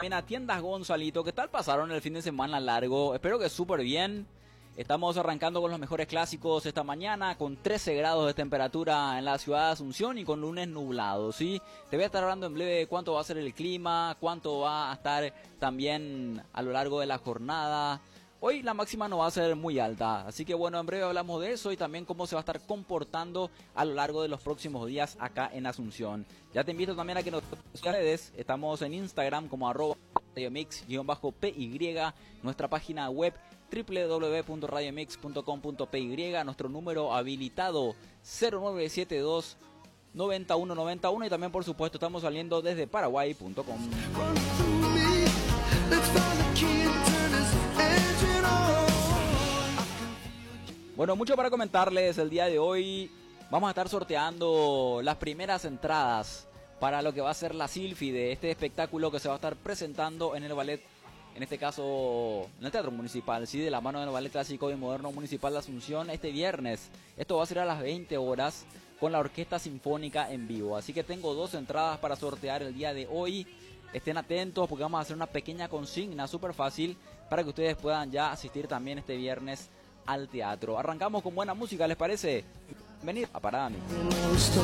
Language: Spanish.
a Tiendas Gonzalito. ¿Qué tal pasaron el fin de semana largo? Espero que súper bien. Estamos arrancando con los mejores clásicos esta mañana, con 13 grados de temperatura en la ciudad de Asunción y con lunes nublado, ¿sí? Te voy a estar hablando en breve de cuánto va a ser el clima, cuánto va a estar también a lo largo de la jornada. Hoy la máxima no va a ser muy alta, así que bueno, en breve hablamos de eso y también cómo se va a estar comportando a lo largo de los próximos días acá en Asunción. Ya te invito también a que nos redes, estamos en Instagram como @radiomix_py, nuestra página web www.radiomix.com.py, nuestro número habilitado 0972 9191 y también por supuesto estamos saliendo desde paraguay.com. Bueno, mucho para comentarles el día de hoy. Vamos a estar sorteando las primeras entradas para lo que va a ser la Silfi de este espectáculo que se va a estar presentando en el ballet, en este caso en el Teatro Municipal, ¿sí? De la mano del Ballet Clásico y Moderno Municipal de Asunción este viernes. Esto va a ser a las 20 horas con la Orquesta Sinfónica en vivo. Así que tengo 2 entradas para sortear el día de hoy. Estén atentos porque vamos a hacer una pequeña consigna súper fácil para que ustedes puedan ya asistir también este viernes al teatro. Arrancamos con buena música, ¿les parece? Venid a Parada Mix.